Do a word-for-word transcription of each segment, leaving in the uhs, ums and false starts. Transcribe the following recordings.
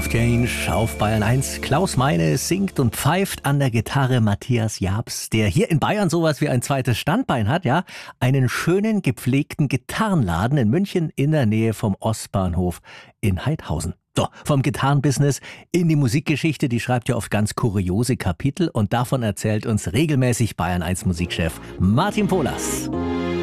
Change auf Bayern eins. Klaus Meine singt und pfeift an der Gitarre Matthias Jabs, der hier in Bayern sowas wie ein zweites Standbein hat, ja. Einen schönen, gepflegten Gitarrenladen in München in der Nähe vom Ostbahnhof in Haidhausen. So, vom Gitarrenbusiness in die Musikgeschichte, die schreibt ja oft ganz kuriose Kapitel und davon erzählt uns regelmäßig Bayern eins Musikchef Martin Polas.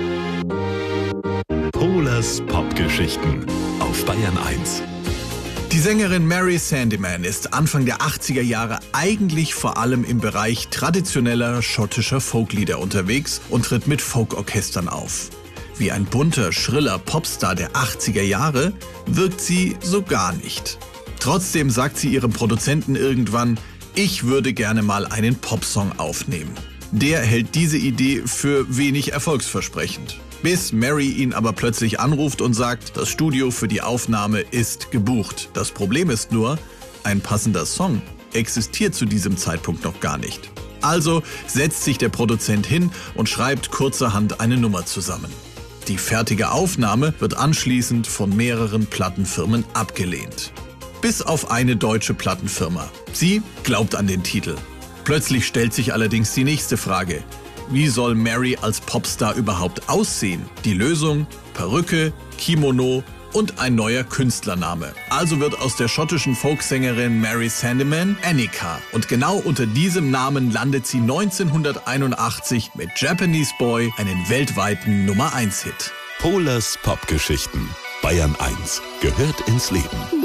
Polas Popgeschichten auf Bayern eins. Die Sängerin Mary Sandeman ist Anfang der achtziger Jahre eigentlich vor allem im Bereich traditioneller schottischer Folklieder unterwegs und tritt mit Folkorchestern auf. Wie ein bunter, schriller Popstar der achtziger Jahre wirkt sie so gar nicht. Trotzdem sagt sie ihrem Produzenten irgendwann, ich würde gerne mal einen Popsong aufnehmen. Der hält diese Idee für wenig erfolgsversprechend. Bis Mary ihn aber plötzlich anruft und sagt, das Studio für die Aufnahme ist gebucht. Das Problem ist nur, ein passender Song existiert zu diesem Zeitpunkt noch gar nicht. Also setzt sich der Produzent hin und schreibt kurzerhand eine Nummer zusammen. Die fertige Aufnahme wird anschließend von mehreren Plattenfirmen abgelehnt. Bis auf eine deutsche Plattenfirma. Sie glaubt an den Titel. Plötzlich stellt sich allerdings die nächste Frage. Wie soll Mary als Popstar überhaupt aussehen? Die Lösung? Perücke, Kimono und ein neuer Künstlername. Also wird aus der schottischen Folksängerin Mary Sandeman Annika. Und genau unter diesem Namen landet sie neunzehnhunderteinundachtzig mit Japanese Boy einen weltweiten Nummer eins Hit. Polas Popgeschichten. Bayern eins gehört ins Leben.